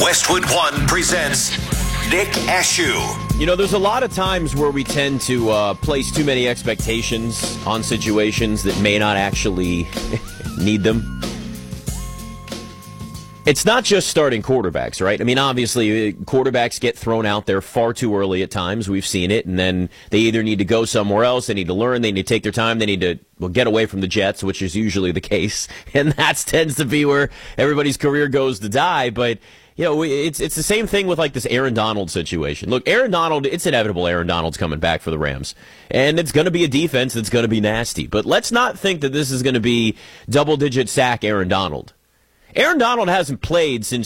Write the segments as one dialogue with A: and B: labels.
A: Westwood One presents Nick Ashew.
B: You know, there's a lot of times where we tend to place too many expectations on situations that may not actually need them. It's not just starting quarterbacks, right? I mean, obviously, quarterbacks get thrown out there far too early at times. We've seen it, and then they either need to go somewhere else, they need to learn, they need to take their time, they need to get away from the Jets, which is usually the case, and that tends to be where everybody's career goes to die. But you know, it's the same thing with like this Aaron Donald situation. Look, Aaron Donald, it's inevitable Aaron Donald's coming back for the Rams. And it's going to be a defense that's going to be nasty. But let's not think that this is going to be double-digit sack Aaron Donald. Aaron Donald hasn't played since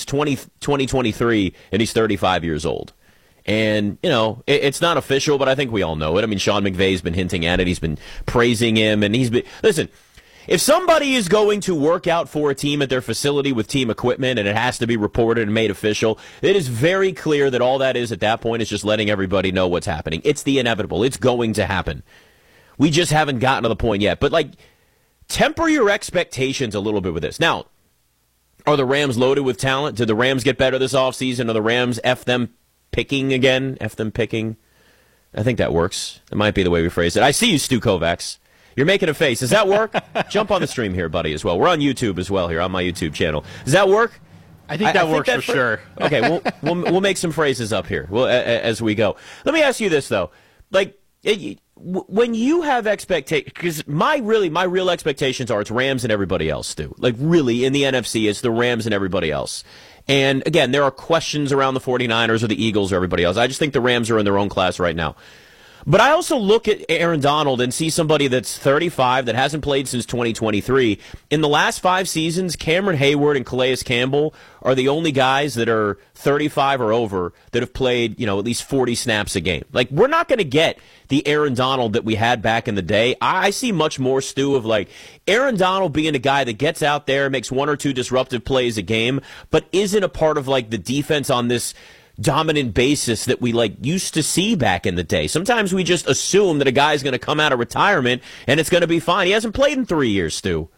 B: 2023, and he's 35 years old. And, you know, it's not official, but I think we all know it. I mean, Sean McVay's been hinting at it. He's been praising him, and he's been... Listen, if somebody is going to work out for a team at their facility with team equipment and it has to be reported and made official, it is very clear that all that is at that point is just letting everybody know what's happening. It's the inevitable. It's going to happen. We just haven't gotten to the point yet. But, like, temper your expectations a little bit with this. Now, are the Rams loaded with talent? Did the Rams get better this offseason? Are the Rams F them picking again? F them picking? I think that works. That might be the way we phrase it. I see you, Stu Kovacs. You're making a face. Does that work? Jump on the stream here, buddy, as well. We're on YouTube as well here, on my YouTube channel. Does that work?
C: I think that works for sure.
B: Okay, we'll make some phrases up here as we go. Let me ask you this, though. Like, when you have expectations, because my real expectations are it's Rams and everybody else, Stu. Like, really, in the NFC, it's the Rams and everybody else. And, again, there are questions around the 49ers or the Eagles or everybody else. I just think the Rams are in their own class right now. But I also look at Aaron Donald and see somebody that's 35 that hasn't played since 2023. In the last 5 seasons, Cameron Hayward and Calais Campbell are the only guys that are 35 or over that have played, you know, at least 40 snaps a game. Like, we're not going to get the Aaron Donald that we had back in the day. I see much more, Stu, of like Aaron Donald being a guy that gets out there, makes 1 or 2 disruptive plays a game, but isn't a part of like the defense on this dominant basis that we like used to see back in the day. Sometimes we just assume that a guy's going to come out of retirement and it's going to be fine. He hasn't played in 3 years, Stu.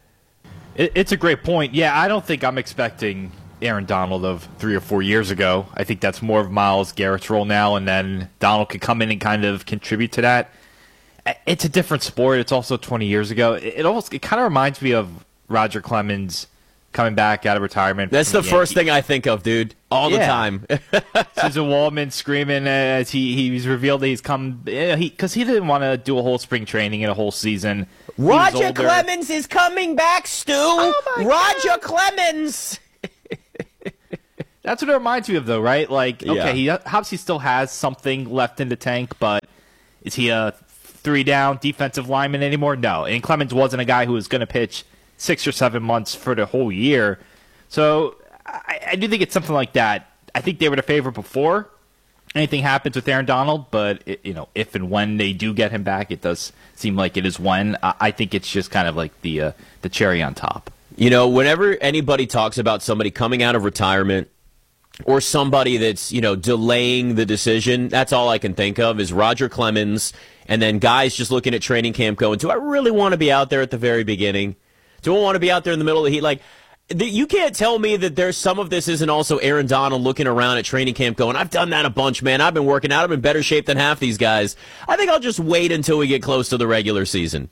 C: It's a great point. Yeah, I don't think I'm expecting Aaron Donald of 3 or 4 years ago. I think that's more of Myles Garrett's role now, and then Donald could come in and kind of contribute to that. It's a different sport. It's also 20 years ago. It kind of reminds me of Roger Clemens coming back out of retirement.
B: That's the first thing I think of, dude, all the time.
C: Susan Waldman screaming as he's revealed that he's come, because he didn't want to do a whole spring training and a whole season.
B: Roger Clemens is coming back, Stu. Oh Roger Clemens.
C: That's what it reminds me of, though, right? Like, okay, he obviously still has something left in the tank, but is he a 3-down defensive lineman anymore? No. And Clemens wasn't a guy who was going to pitch 6 or 7 months for the whole year. So I do think it's something like that. I think they were the favorite before anything happens with Aaron Donald, but if and when they do get him back, it does seem like it is when. I think it's just kind of like the cherry on top.
B: You know, whenever anybody talks about somebody coming out of retirement or somebody that's, delaying the decision, that's all I can think of is Roger Clemens, and then guys just looking at training camp going, do I really want to be out there at the very beginning? Do I want to be out there in the middle of the heat? Like, you can't tell me that there's some of this isn't also Aaron Donald looking around at training camp going, I've done that a bunch, man. I've been working out. I'm in better shape than half these guys. I think I'll just wait until we get close to the regular season.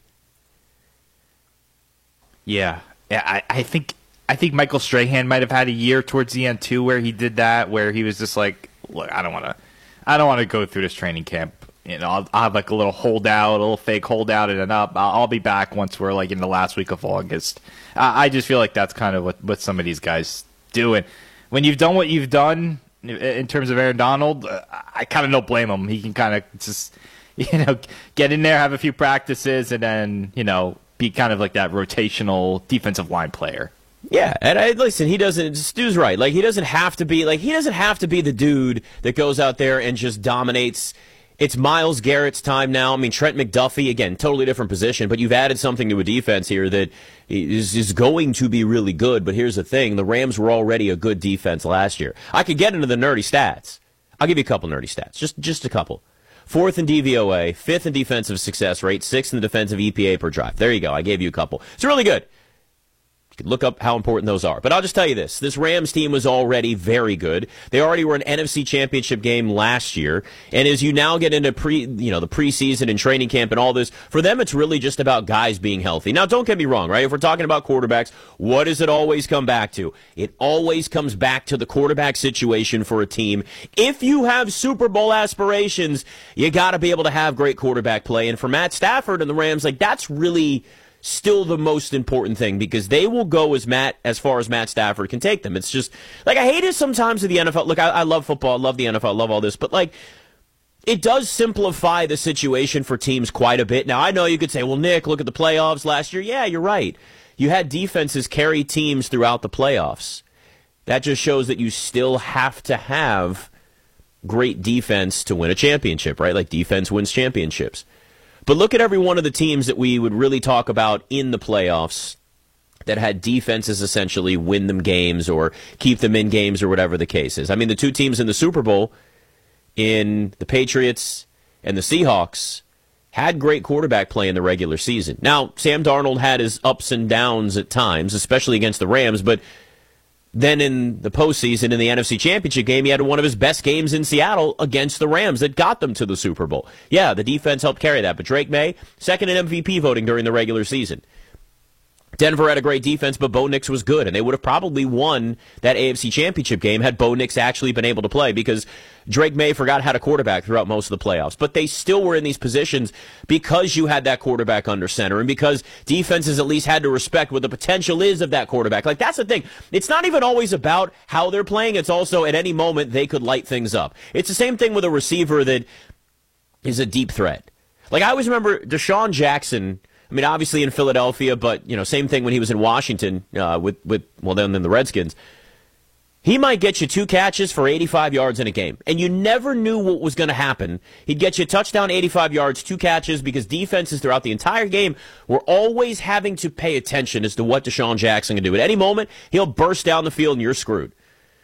C: Yeah. I think Michael Strahan might have had a year towards the end too where he did that, where he was just like, look, I don't want to go through this training camp. I'll have like a little holdout, a little fake holdout, and then I'll be back once we're like in the last week of August. I just feel like that's kind of what some of these guys do. And when you've done what you've done in terms of Aaron Donald, I kind of don't blame him. He can kind of just, get in there, have a few practices, and then, be kind of like that rotational defensive line player.
B: Yeah, and listen, he doesn't. Stu's right. Like, he doesn't have to be the dude that goes out there and just dominates. It's Myles Garrett's time now. I mean, Trent McDuffie, again, totally different position, but you've added something to a defense here that is going to be really good. But here's the thing. The Rams were already a good defense last year. I could get into the nerdy stats. I'll give you a couple nerdy stats, just a couple. 4th in DVOA, 5th in defensive success rate, 6th in the defensive EPA per drive. There you go. I gave you a couple. It's really good. You can look up how important those are. But I'll just tell you this Rams team was already very good. They already were an NFC Championship game last year. And as you now get into the preseason and training camp and all this, for them it's really just about guys being healthy. Now, don't get me wrong, right? If we're talking about quarterbacks, what does it always come back to? It always comes back to the quarterback situation for a team. If you have Super Bowl aspirations, you got to be able to have great quarterback play. And for Matt Stafford and the Rams, that's really still the most important thing, because they will go as far as Matt Stafford can take them. It's just, I hate it sometimes with the NFL. Look, I love football, I love the NFL, I love all this, but, it does simplify the situation for teams quite a bit. Now, I know you could say, well, Nick, look at the playoffs last year. Yeah, you're right. You had defenses carry teams throughout the playoffs. That just shows that you still have to have great defense to win a championship, right? Defense wins championships. But look at every one of the teams that we would really talk about in the playoffs that had defenses essentially win them games or keep them in games or whatever the case is. I mean, the two teams in the Super Bowl, in the Patriots and the Seahawks, had great quarterback play in the regular season. Now, Sam Darnold had his ups and downs at times, especially against the Rams, but then in the postseason, in the NFC Championship game, he had one of his best games in Seattle against the Rams that got them to the Super Bowl. Yeah, the defense helped carry that, but Drake May, second in MVP voting during the regular season. Denver had a great defense, but Bo Nix was good, and they would have probably won that AFC Championship game had Bo Nix actually been able to play, because Drake May forgot how to quarterback throughout most of the playoffs. But they still were in these positions because you had that quarterback under center, and because defenses at least had to respect what the potential is of that quarterback. That's the thing. It's not even always about how they're playing. It's also at any moment they could light things up. It's the same thing with a receiver that is a deep threat. I always remember Deshaun Jackson. I mean, obviously in Philadelphia, but, same thing when he was in Washington then the Redskins. He might get you 2 catches for 85 yards in a game, and you never knew what was going to happen. He'd get you a touchdown, 85 yards, 2 catches, because defenses throughout the entire game were always having to pay attention as to what Deshaun Jackson can do. At any moment, he'll burst down the field and you're screwed.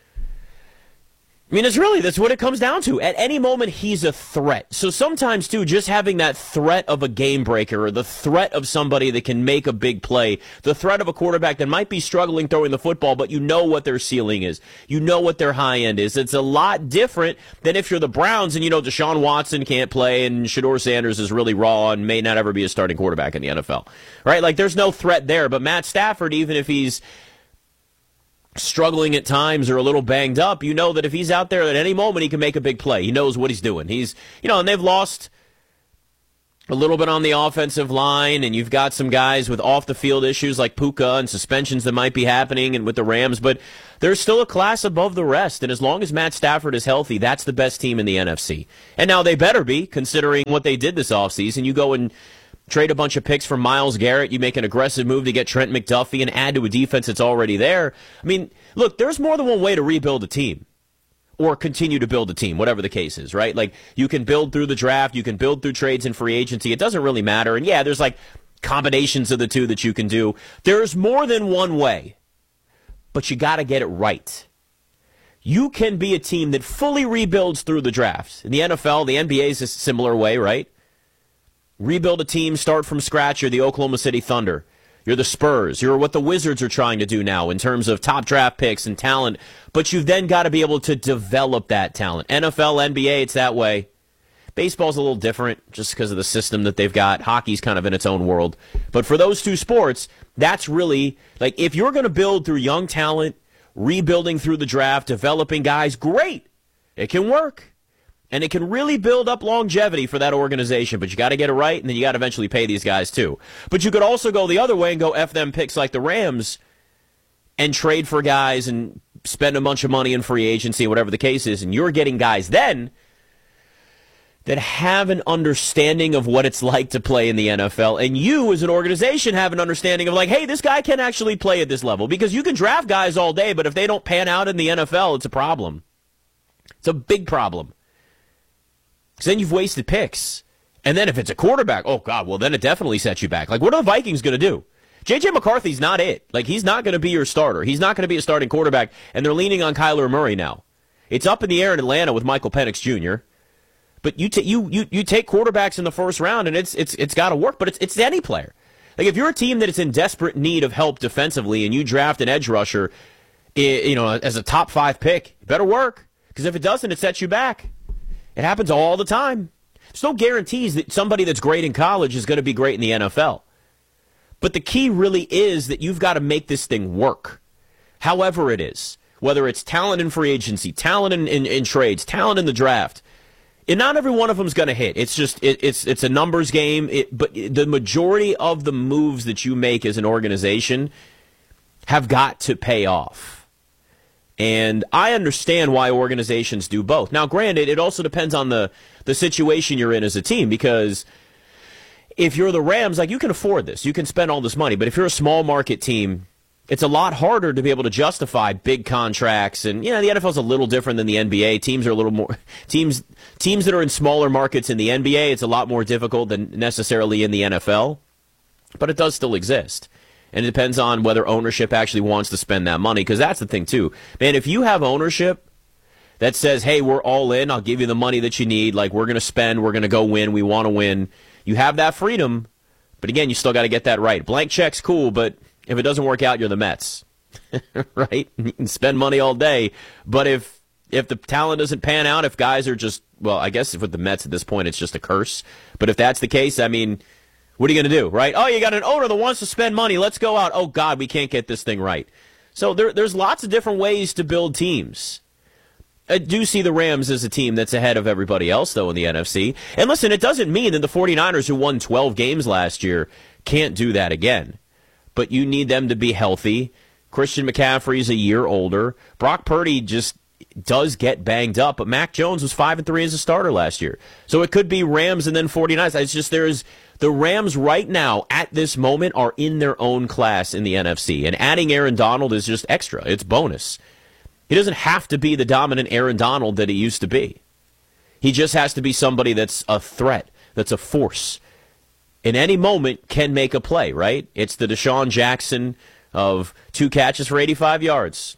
B: I mean, that's what it comes down to. At any moment, he's a threat. So sometimes, too, just having that threat of a game breaker or the threat of somebody that can make a big play, the threat of a quarterback that might be struggling throwing the football, but you know what their ceiling is. You know what their high end is. It's a lot different than if you're the Browns and Deshaun Watson can't play and Shedeur Sanders is really raw and may not ever be a starting quarterback in the NFL. Right? There's no threat there. But Matt Stafford, even if he's struggling at times or a little banged up, you know that if he's out there at any moment, he can make a big play. He knows what he's doing. He's, and they've lost a little bit on the offensive line, and you've got some guys with off-the-field issues like Puka and suspensions that might be happening and with the Rams, but there's still a class above the rest, and as long as Matt Stafford is healthy, that's the best team in the NFC. And now they better be, considering what they did this offseason. You go and trade a bunch of picks for Myles Garrett. You make an aggressive move to get Trent McDuffie and add to a defense that's already there. I mean, look, there's more than one way to rebuild a team or continue to build a team, whatever the case is, right? You can build through the draft. You can build through trades and free agency. It doesn't really matter. And, yeah, there's, combinations of the two that you can do. There's more than one way, but you got to get it right. You can be a team that fully rebuilds through the draft. In the NFL, the NBA is a similar way, right? Rebuild a team, start from scratch. You're the Oklahoma City Thunder. You're the Spurs. You're what the Wizards are trying to do now in terms of top draft picks and talent. But you've then got to be able to develop that talent. NFL, NBA, it's that way. Baseball's a little different just because of the system that they've got. Hockey's kind of in its own world. But for those two sports, that's really, if you're going to build through young talent, rebuilding through the draft, developing guys, great. It can work. And it can really build up longevity for that organization, but you got to get it right, and then you got to eventually pay these guys too. But you could also go the other way and go F them picks like the Rams and trade for guys and spend a bunch of money in free agency, whatever the case is, and you're getting guys then that have an understanding of what it's like to play in the NFL, and you as an organization have an understanding of hey, this guy can actually play at this level, because you can draft guys all day, but if they don't pan out in the NFL, it's a problem. It's a big problem. Because then you've wasted picks. And then if it's a quarterback, oh, God, well, then it definitely sets you back. What are the Vikings going to do? J.J. McCarthy's not it. He's not going to be your starter. He's not going to be a starting quarterback, and they're leaning on Kyler Murray now. It's up in the air in Atlanta with Michael Penix Jr., but you take quarterbacks in the first round, and it's got to work, but it's any player. Like, if you're a team that is in desperate need of help defensively and you draft an edge rusher, as a top 5 pick, it better work. Because if it doesn't, it sets you back. It happens all the time. There's no guarantees that somebody that's great in college is going to be great in the NFL. But the key really is that you've got to make this thing work. However it is. Whether it's talent in free agency, talent in trades, talent in the draft. And not every one of them is going to hit. It's just, it's a numbers game. But the majority of the moves that you make as an organization have got to pay off. And I understand why organizations do both. Now, granted, it also depends on the situation you're in as a team, because if you're the Rams, like, you can afford this. You can spend all this money. But if you're a small market team, it's a lot harder to be able to justify big contracts. And, the NFL's a little different than the NBA. Teams are a little more teams that are in smaller markets in the NBA, it's a lot more difficult than necessarily in the NFL. But it does still exist. And it depends on whether ownership actually wants to spend that money, because that's the thing, too. Man, if you have ownership that says, hey, we're all in, I'll give you the money that you need, like, we're going to spend, we're going to go win, we want to win, you have that freedom. But, again, you still got to get that right. Blank check's cool, but if it doesn't work out, you're the Mets, right? You can spend money all day, but if the talent doesn't pan out, if guys are just, well, I guess with the Mets at this point, it's just a curse. But if that's the case, I mean, what are you going to do, right? Oh, you got an owner that wants to spend money. Let's go out. Oh, God, we can't get this thing right. So there's lots of different ways to build teams. I do see the Rams as a team that's ahead of everybody else, though, in the NFC. And listen, it doesn't mean that the 49ers, who won 12 games last year, can't do that again. But you need them to be healthy. Christian McCaffrey's a year older. Brock Purdy just does get banged up, but Mac Jones was 5-3 as a starter last year. So it could be Rams and then 49ers. It's just the Rams right now at this moment are in their own class in the NFC, and adding Aaron Donald is just extra. It's bonus. He doesn't have to be the dominant Aaron Donald that he used to be. He just has to be somebody that's a threat, that's a force. In any moment can make a play, right? It's the Deshaun Jackson of 2 catches for 85 yards.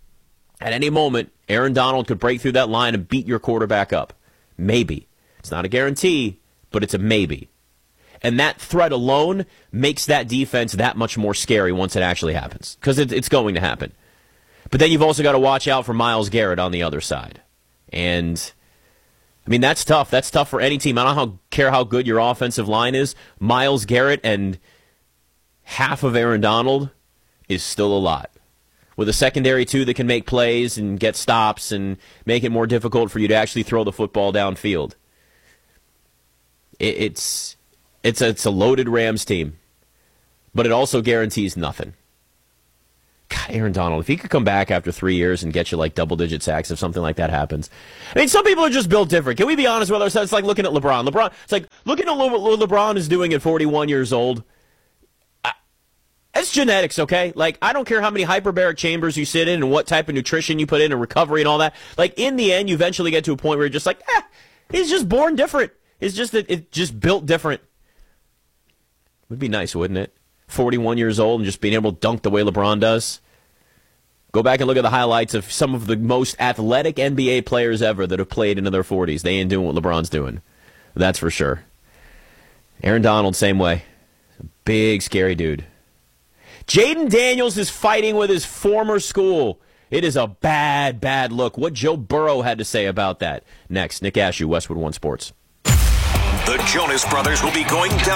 B: At any moment, Aaron Donald could break through that line and beat your quarterback up. Maybe. It's not a guarantee, but it's a maybe. And that threat alone makes that defense that much more scary once it actually happens, because it's going to happen. But then you've also got to watch out for Myles Garrett on the other side. And, I mean, that's tough. That's tough for any team. I don't care how good your offensive line is. Myles Garrett and half of Aaron Donald is still a lot. With a secondary, too, that can make plays and get stops and make it more difficult for you to actually throw the football downfield. It's a loaded Rams team, but it also guarantees nothing. God, Aaron Donald, if he could come back after 3 years and get you like double-digit sacks if something like that happens. I mean, some people are just built different. Can we be honest with ourselves? It's like looking at LeBron. It's like looking at what LeBron is doing at 41 years old. It's genetics, okay? Like, I don't care how many hyperbaric chambers you sit in and what type of nutrition you put in and recovery and all that. Like, in the end, you eventually get to a point where you're just like, he's just born different. It's just that it's just built different. Would be nice, wouldn't it? 41 years old and just being able to dunk the way LeBron does. Go back and look at the highlights of some of the most athletic NBA players ever that have played into their 40s. They ain't doing what LeBron's doing. That's for sure. Aaron Donald, same way. Big, scary dude. Jaden Daniels is fighting with his former school. It is a bad, bad look. What Joe Burrow had to say about that. Next, Nick Ashew, Westwood One Sports.
A: The Jonas Brothers will be going down